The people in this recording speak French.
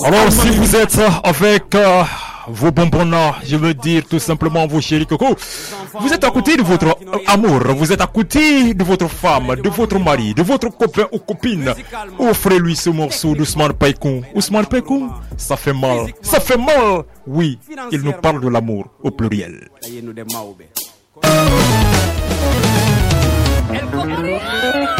Alors, si vous êtes avec vos bonbons, je veux dire tout simplement vos chéris coco, vous êtes à côté de votre amour, vous êtes à côté de votre femme, de votre mari, de votre copain ou copine. Offrez-lui ce morceau d'Ousmane Paikoun. Ousmane Paikoun, ça fait mal. Ça fait mal. Oui, il nous parle de l'amour au pluriel.